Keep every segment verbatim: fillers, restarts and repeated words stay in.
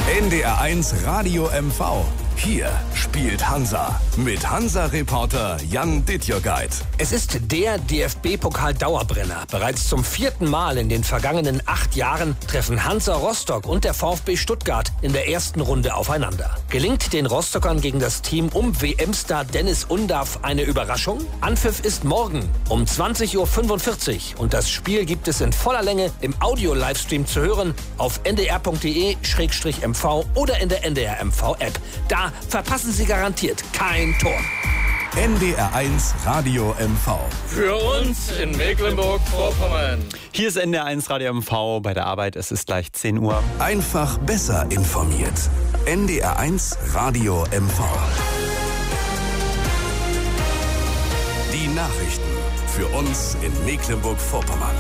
N D R eins Radio M V. Hier spielt Hansa mit Hansa-Reporter Jan Dittjörgeit. Es ist der D F B-Pokal-Dauerbrenner. Bereits zum vierten Mal in den vergangenen acht Jahren treffen Hansa Rostock und der VfB Stuttgart in der ersten Runde aufeinander. Gelingt den Rostockern gegen das Team um W M-Star Dennis Undaff eine Überraschung? Anpfiff ist morgen um zwanzig Uhr fünfundvierzig und das Spiel gibt es in voller Länge im Audio-Livestream zu hören auf n d r punkt d e slash m v oder in der N D R M V-App. Da verpassen Sie garantiert kein Tor. N D R eins Radio M V. Für uns in Mecklenburg-Vorpommern. Hier ist N D R eins Radio M V bei der Arbeit. Es ist gleich zehn Uhr. Einfach besser informiert. N D R eins Radio M V. Die Nachrichten für uns in Mecklenburg-Vorpommern.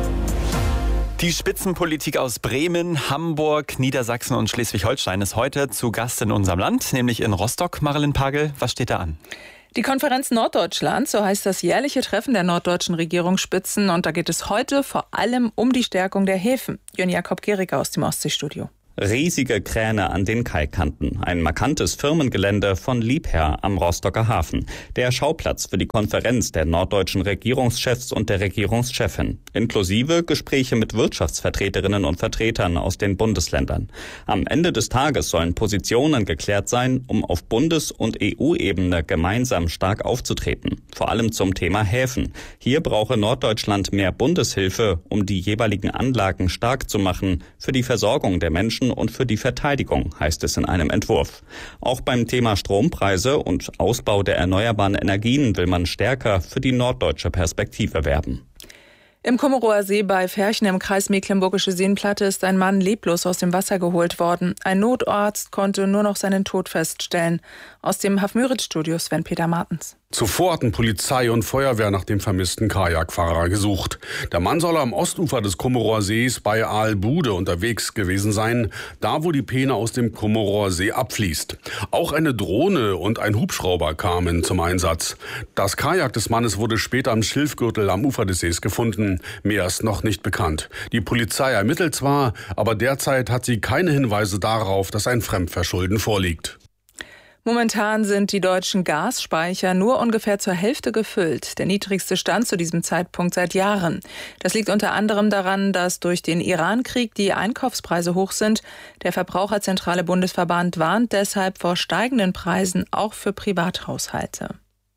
Die Spitzenpolitik aus Bremen, Hamburg, Niedersachsen und Schleswig-Holstein ist heute zu Gast in unserem Land, nämlich in Rostock. Marilyn Pagel, was steht da an? Die Konferenz Norddeutschland, so heißt das jährliche Treffen der norddeutschen Regierungsspitzen. Und da geht es heute vor allem um die Stärkung der Häfen. Jörn Jakob Geriger aus dem Ostseestudio. Riesige Kräne an den Kaikanten. Ein markantes Firmengelände von Liebherr am Rostocker Hafen. Der Schauplatz für die Konferenz der norddeutschen Regierungschefs und der Regierungschefin. Inklusive Gespräche mit Wirtschaftsvertreterinnen und Vertretern aus den Bundesländern. Am Ende des Tages sollen Positionen geklärt sein, um auf Bundes- und E U-Ebene gemeinsam stark aufzutreten. Vor allem zum Thema Häfen. Hier brauche Norddeutschland mehr Bundeshilfe, um die jeweiligen Anlagen stark zu machen für die Versorgung der Menschen und für die Verteidigung, heißt es in einem Entwurf. Auch beim Thema Strompreise und Ausbau der erneuerbaren Energien will man stärker für die norddeutsche Perspektive werben. Im Kummerower See bei Ferchen im Kreis Mecklenburgische Seenplatte ist ein Mann leblos aus dem Wasser geholt worden. Ein Notarzt konnte nur noch seinen Tod feststellen. Aus dem Hafmüritz-Studio Sven-Peter Martens. Zuvor hatten Polizei und Feuerwehr nach dem vermissten Kajakfahrer gesucht. Der Mann soll am Ostufer des Kummerower Sees bei Aalbude unterwegs gewesen sein, da wo die Peene aus dem Kummerower See abfließt. Auch eine Drohne und ein Hubschrauber kamen zum Einsatz. Das Kajak des Mannes wurde später am Schilfgürtel am Ufer des Sees gefunden. Mehr ist noch nicht bekannt. Die Polizei ermittelt zwar, aber derzeit hat sie keine Hinweise darauf, dass ein Fremdverschulden vorliegt. Momentan sind die deutschen Gasspeicher nur ungefähr zur Hälfte gefüllt. Der niedrigste Stand zu diesem Zeitpunkt seit Jahren. Das liegt unter anderem daran, dass durch den Iran-Krieg die Einkaufspreise hoch sind. Der Verbraucherzentrale Bundesverband warnt deshalb vor steigenden Preisen auch für Privathaushalte.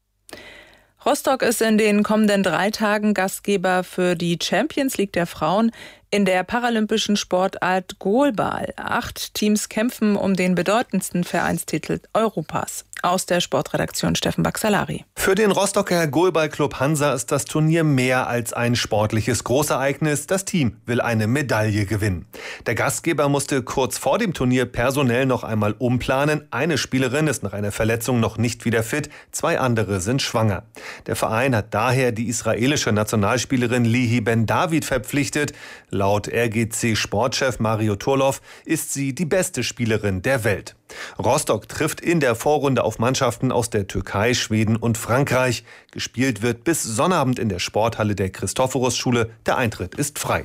Rostock ist in den kommenden drei Tagen Gastgeber für die Champions League der Frauen in der paralympischen Sportart Goalball. Acht Teams kämpfen um den bedeutendsten Vereinstitel Europas. Aus der Sportredaktion Steffen Baxalari. Für den Rostocker Goalball-Club Hansa ist das Turnier mehr als ein sportliches Großereignis. Das Team will eine Medaille gewinnen. Der Gastgeber musste kurz vor dem Turnier personell noch einmal umplanen. Eine Spielerin ist nach einer Verletzung noch nicht wieder fit, zwei andere sind schwanger. Der Verein hat daher die israelische Nationalspielerin Lihi Ben David verpflichtet. Laut R G C-Sportchef Mario Turloff ist sie die beste Spielerin der Welt. Rostock trifft in der Vorrunde auf Mannschaften aus der Türkei, Schweden und Frankreich. Gespielt wird bis Sonnabend in der Sporthalle der Christophorus-Schule. Der Eintritt ist frei.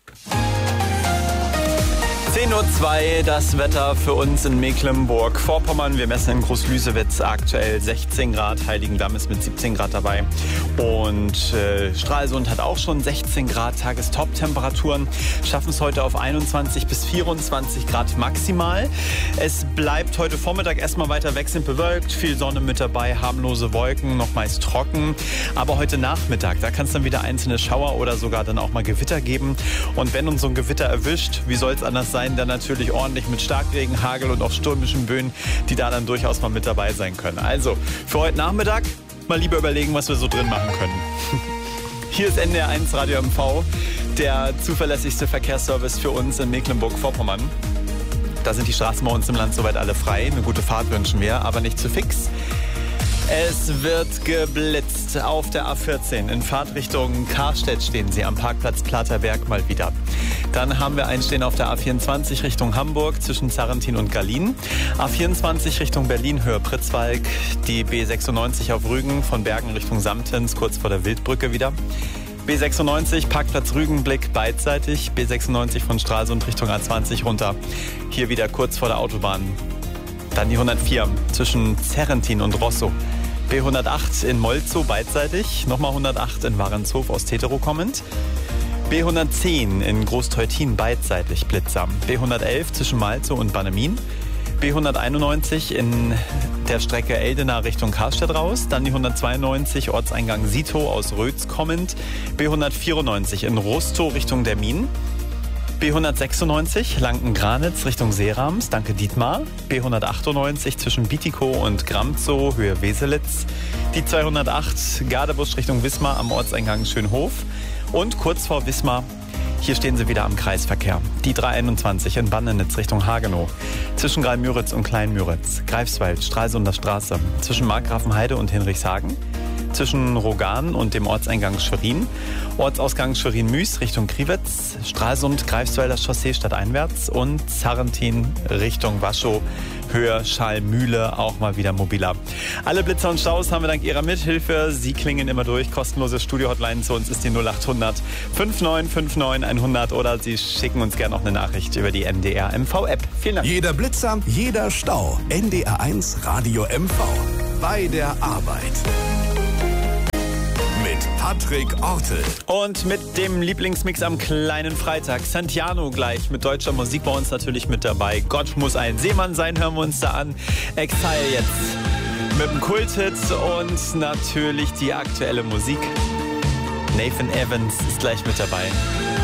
zehn Uhr zwei, das Wetter für uns in Mecklenburg-Vorpommern. Wir messen in Großlüsewitz aktuell sechzehn Grad. Heiligendamm ist mit siebzehn Grad dabei. Und äh, Stralsund hat auch schon sechzehn Grad Tagestop-Temperaturen. Schaffen es heute auf einundzwanzig bis vierundzwanzig Grad maximal. Es bleibt heute Vormittag erstmal weiter wechselnd bewölkt. Viel Sonne mit dabei, harmlose Wolken, noch meist trocken. Aber heute Nachmittag, da kann es dann wieder einzelne Schauer oder sogar dann auch mal Gewitter geben. Und wenn uns so ein Gewitter erwischt, wie soll es anders sein? Dann natürlich ordentlich mit Starkregen, Hagel und auch stürmischen Böen, die da dann durchaus mal mit dabei sein können. Also für heute Nachmittag mal lieber überlegen, was wir so drin machen können. Hier ist N D R eins Radio M V, der zuverlässigste Verkehrsservice für uns in Mecklenburg-Vorpommern. Da sind die Straßen bei uns im Land soweit alle frei. Eine gute Fahrt wünschen wir, aber nicht zu fix. Es wird geblitzt auf der A vierzehn. In Fahrtrichtung Karstedt stehen Sie am Parkplatz Platerberg mal wieder. Dann haben wir Einstehen auf der A vierundzwanzig Richtung Hamburg zwischen Zarrentin und Gallien. A vierundzwanzig Richtung Berlin, Höhe Pritzwalk. Die B sechsundneunzig auf Rügen von Bergen Richtung Samtens, kurz vor der Wildbrücke wieder. B sechsundneunzig, Parkplatz Rügenblick beidseitig. B sechsundneunzig von Stralsund Richtung A zwanzig runter. Hier wieder kurz vor der Autobahn. Dann die hundertvier zwischen Zerrentin und Rosso. B hundertacht in Molzow beidseitig. Nochmal hundertacht in Warenshof aus Teterow kommend. B hundertzehn in Großteutin beidseitig Blitzer. B hundertelf zwischen Malzow und Bannemin. B hunderteinundneunzig in der Strecke Eldena Richtung Karstedt raus. Dann die hundertzweiundneunzig Ortseingang Sitow aus Rötz kommend. B hundertvierundneunzig in Rustow Richtung Dermin. B hundertsechsundneunzig Lanken-Granitz Richtung Seerams, danke Dietmar. B hundertachtundneunzig zwischen Bietigkow und Gramzow, Höhe Weselitz. Die zweihundertacht Gardebus Richtung Wismar am Ortseingang Schönhof. Und kurz vor Wismar, hier stehen sie wieder am Kreisverkehr. Die dreihunderteinundzwanzig in Bannenitz Richtung Hagenow. Zwischen Greimüritz und Kleinmüritz. Greifswald, Stralsunder Straße. Zwischen Markgrafenheide und Hinrichshagen. Zwischen Rogan und dem Ortseingang Schwerin. Ortsausgang Schwerin-Müs Richtung Kriwitz. Stralsund, Greifswalder Chaussee stadteinwärts. Und Zarrentin Richtung Waschow. Höhe Schallmühle, auch mal wieder mobiler. Alle Blitzer und Staus haben wir dank Ihrer Mithilfe. Sie klingen immer durch. Kostenlose Studio-Hotline zu uns ist die null achthundert neunundfünfzig neunundfünfzig hundert oder Sie schicken uns gerne noch eine Nachricht über die M D R M V-App. Vielen Dank. Jeder Blitzer, jeder Stau. N D R eins Radio M V. Bei der Arbeit. Mit Patrick Ortel. Und mit dem Lieblingsmix am kleinen Freitag. Santiano gleich mit deutscher Musik bei uns natürlich mit dabei. Gott muss ein Seemann sein, hören wir uns da an. Exile jetzt mit dem Kulthit und natürlich die aktuelle Musik. Nathan Evans ist gleich mit dabei.